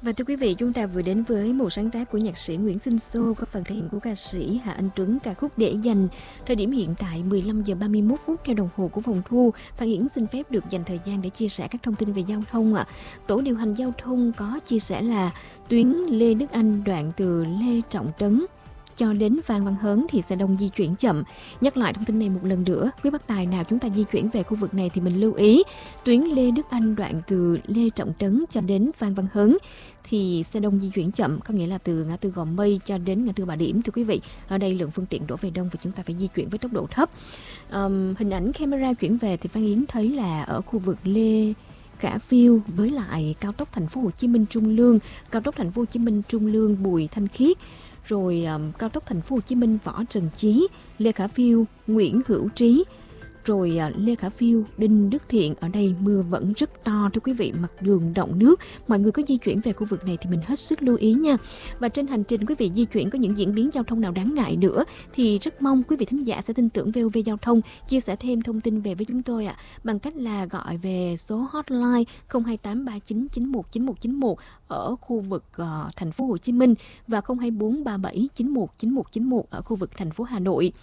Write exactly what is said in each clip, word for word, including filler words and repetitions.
Và thưa quý vị, chúng ta vừa đến với một sáng tác của nhạc sĩ Nguyễn Sinh Xô, có phần thể hiện của ca sĩ Hà Anh Tuấn, ca khúc Để Dành. Thời điểm hiện tại mười lăm giờ ba mươi mốt phút theo đồng hồ của phòng thu. Phan Hiển xin phép được dành thời gian để chia sẻ các thông tin về giao thông ạ. À. Tổ điều hành giao thông có chia sẻ là tuyến Lê Đức Anh đoạn từ Lê Trọng Tấn cho đến Phan Văn Hớn thì xe đông di chuyển chậm. Nhắc lại thông tin này một lần nữa, quý bác tài nào chúng ta di chuyển về khu vực này thì mình lưu ý tuyến Lê Đức Anh đoạn từ Lê Trọng Tấn cho đến Phan Văn Hớn thì xe đông di chuyển chậm, có nghĩa là từ ngã tư Gò Mây cho đến ngã tư Bà Điểm. Thưa quý vị, ở đây lượng phương tiện đổ về đông và chúng ta phải di chuyển với tốc độ thấp. Um, hình ảnh camera chuyển về thì Phan Yến thấy là ở khu vực Lê Khả Phiêu với lại cao tốc Thành phố Hồ Chí Minh Trung Lương, cao tốc Thành phố Hồ Chí Minh Trung Lương Bùi Thanh Khiết, rồi um, cao tốc Thành phố Hồ Chí Minh Võ Trần Chí, Lê Khả Phiêu Nguyễn Hữu Trí, rồi uh, Lê Khả Phiêu Đinh Đức Thiện. Ở đây mưa vẫn rất to thưa quý vị, mặt đường đọng nước. Mọi người có di chuyển về khu vực này thì mình hết sức lưu ý nha. Và trên hành trình quý vị di chuyển có những diễn biến giao thông nào đáng ngại nữa thì rất mong quý vị thính giả sẽ tin tưởng vê o vê Giao thông chia sẻ thêm thông tin về với chúng tôi ạ, à, bằng cách là gọi về số hotline không hai tám ba chín chín một chín một chín một ở khu vực uh, Thành phố Hồ Chí Minh và không hai bốn ba bảy chín một chín một chín một ở khu vực thành phố Hà Nội.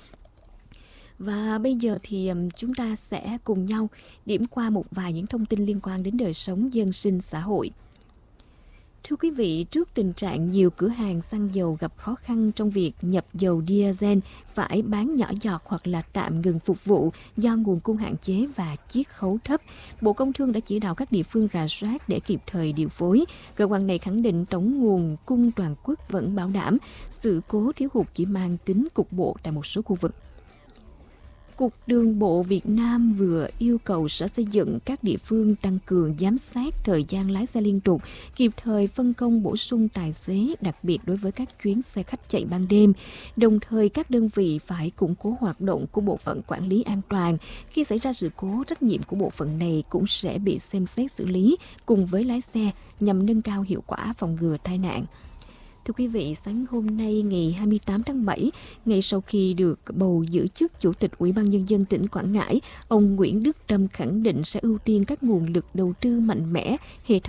Và bây giờ thì um, chúng ta sẽ cùng nhau điểm qua một vài những thông tin liên quan đến đời sống dân sinh xã hội. Thưa quý vị, trước tình trạng nhiều cửa hàng xăng dầu gặp khó khăn trong việc nhập dầu diesel phải bán nhỏ giọt hoặc là tạm ngừng phục vụ do nguồn cung hạn chế và chiết khấu thấp, Bộ Công Thương đã chỉ đạo các địa phương rà soát để kịp thời điều phối. Cơ quan này khẳng định tổng nguồn cung toàn quốc vẫn bảo đảm, sự cố thiếu hụt chỉ mang tính cục bộ tại một số khu vực. Cục Đường bộ Việt Nam vừa yêu cầu Sở Xây dựng các địa phương tăng cường giám sát thời gian lái xe liên tục, kịp thời phân công bổ sung tài xế, đặc biệt đối với các chuyến xe khách chạy ban đêm. Đồng thời, các đơn vị phải củng cố hoạt động của bộ phận quản lý an toàn. Khi xảy ra sự cố, trách nhiệm của bộ phận này cũng sẽ bị xem xét xử lý cùng với lái xe nhằm nâng cao hiệu quả phòng ngừa tai nạn. Thưa quý vị, sáng hôm nay ngày hai mươi tám tháng bảy, ngay sau khi được bầu giữ chức Chủ tịch Ủy ban Nhân dân tỉnh Quảng Ngãi, ông Nguyễn Đức Trâm khẳng định sẽ ưu tiên các nguồn lực đầu tư mạnh mẽ hệ thống